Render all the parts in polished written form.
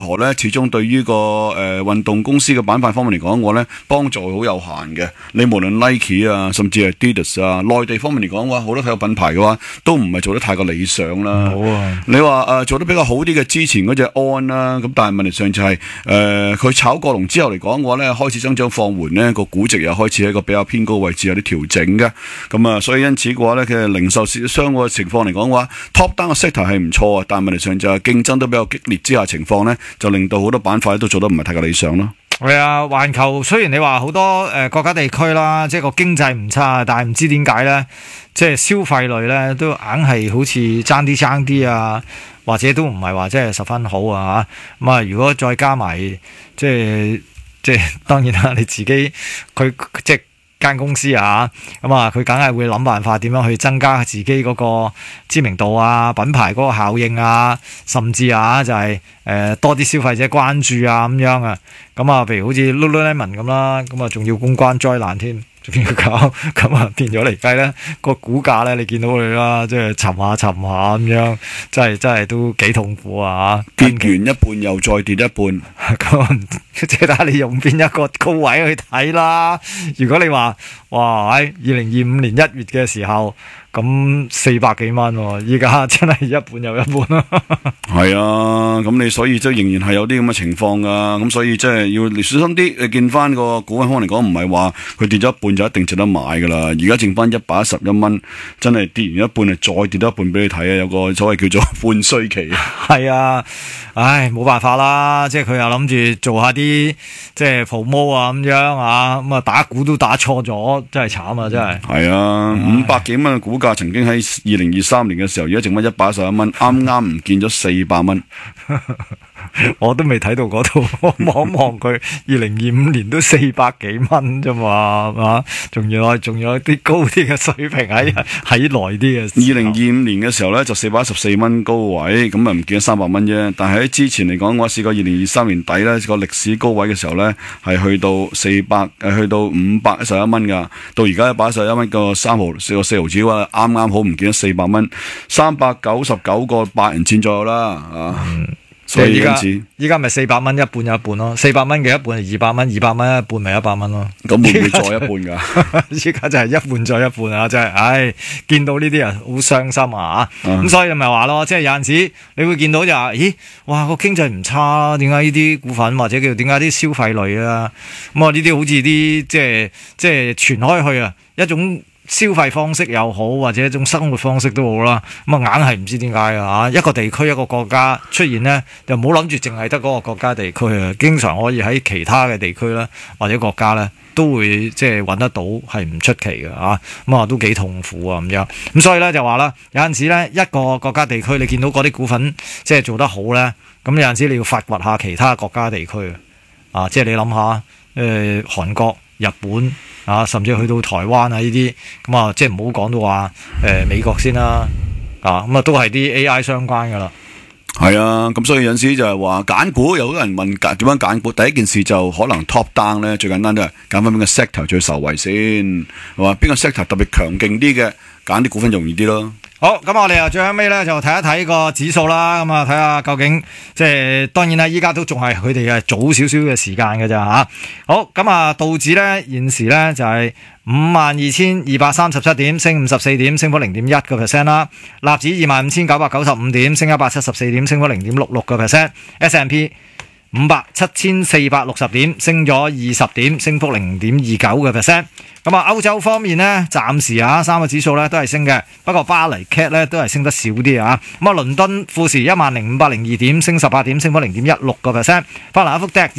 何咧，始終對於個運動公司嘅板塊方面嚟講，我咧幫助好有限嘅。你無論 Nike 啊，甚至係 Adidas 啊，內地方面嚟講嘅話，好多體育品牌嘅話，都唔係做得太過理想啦。 好啊， 你話做得比較好啲嘅，之前嗰隻安啦，咁但係問題上就係佢炒過龍之後嚟講嘅話咧，開始增長放緩咧，個估值又開始喺一個比較偏高位置有啲調整嘅。咁啊，所以因此嘅話咧，佢零售商個情況嚟講嘅話 ，top down 嘅 sector 係唔錯啊，但係問題上就係競爭都比較激烈之下情況咧，就令到好多板塊都做得唔係太過理想咯。 係啊，環球雖然你話好多國家地區啦，即係個經濟唔差，但係唔知點解咧，即係消費類咧都硬係好似爭啲啊，或者都唔係話即係十分好啊嚇。咁啊，如果再加埋即係當然啦，你自己佢即係間公司啊，咁啊佢梗係會諗辦法點樣去增加自己嗰個知名度啊、品牌嗰個效應啊，甚至啊就係多啲消費者關注啊咁樣啊。咁啊，譬如好似 Lululemon 咁啦，咁啊仲要公關災難添，仲要搞，咁啊變咗嚟計咧個股價咧，你見到佢啦，即係沉下咁樣，真係都幾痛苦啊！ 跌完一半又再跌一半， 咁即係睇下你用邊一個高位去睇啦。如果你話哇喺2025年1月嘅時候，咁400幾蚊喎，依家真係一半又一半啦。 係啊，咁你所以即係仍然係有啲咁嘅情況噶，咁所以即係要小心啲。你見翻個股份方嚟講，唔係話佢跌咗一半就一定值得買噶啦。而家剩翻111蚊，真係跌完一半係再跌多一半俾你睇啊！有個所謂叫做半衰期。 係啊，唉，冇辦法啦，即係佢又諗住做下啲即係 promo 啊咁樣啊，咁啊打股都打錯咗，真係慘啊！真係。 係啊，500幾蚊嘅股價曾經喺2023年嘅時候，而家剩翻111蚊，啱啱唔見咗400蚊。 我都未睇到嗰度，我望一望佢2025年都400幾蚊啫嘛，係嘛？仲有啲高啲嘅水平喺耐啲嘅。 2025年嘅時候咧就414蚊高位，咁啊唔見咗300蚊啫。但係喺之前嚟講，我試過2023年底咧個歷史高位嘅時候咧係去到511蚊噶，到而家111蚊個4毫子嘅話，啱啱好唔見咗400蚊，399個8人錢左右啦啊！所以依家咪400蚊一半有一半咯，400蚊嘅一半係200蚊，200蚊一半咪100蚊咯。 咁會唔會再一半噶？ 依家就係一半再一半啊！真係，唉，見到呢啲人好傷心啊！咁所以咪話咯，即係有陣時你會見到就話，咦，哇個經濟唔差，點解呢啲股份或者叫點解啲消費類啊？咁啊呢啲好似啲即係傳開去啊一種消費方式又好，或者一種生活方式都好啦，咁啊硬係唔知點解啊！一個地區一個國家出現呢，就唔好諗住淨係得嗰個國家地區啊，經常可以喺其他嘅地區啦或者國家呢都會即係揾得到，係唔出奇嘅嚇。咁啊都幾痛苦啊咁樣。咁所以呢，就話啦，有陣時呢，一個國家地區你見到嗰啲股份即係做得好呢，咁有陣時你要發掘下其他國家地區啊，即係你諗下韓國、日本。啊，甚至去到台灣啊呢啲，咁啊，即係唔好講到話美國先啦，啊，咁啊都係啲 AI 相關噶啦。 係啊，咁所以有陣時就係話揀股，有好多人問點樣揀股，第一件事就可能 top down 咧，最簡單都係揀翻邊個 sector 最受惠先，係嘛？邊個 sector 特別強勁啲嘅，揀啲股份容易啲咯。 好，咁我哋又最後尾咧就睇一睇個指數啦，咁啊睇下究竟即係當然啦，依家都仲係佢哋嘅早少少嘅時間嘅咋吓。好，咁啊道指咧現時咧就係52,237點，升54點，升幅 0.1% 啦。納指25,995點，升174點，升幅 0.66%。S&P 500 7,460點，升咗20點，升幅 0.29%。咁啊，歐洲方面呢，暫時三個指數咧都係升嘅，不過巴黎 CAC 咧都係升得少啲啊。咁啊，倫敦富時10,502點，升18點，升幅 0.16%。法蘭克福 DAX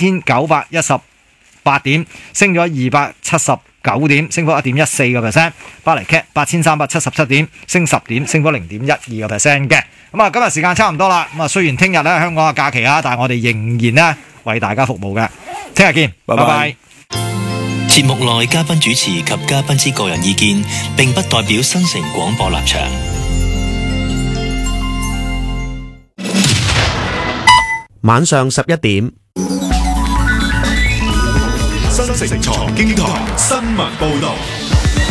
24,918點，升咗279點，升幅 1.14%。巴黎 CAC 8,377點，升10點，升幅 0.12% 嘅。咁啊，今日時間差唔多啦。咁啊，雖然聽日咧香港嘅假期但係我哋仍然咧為大家服務嘅。聽日見，拜拜。 節目內嘉賓主持及嘉賓之個人意見，並不代表新城廣播立場。 晚上11點， 新城財經台新聞報道。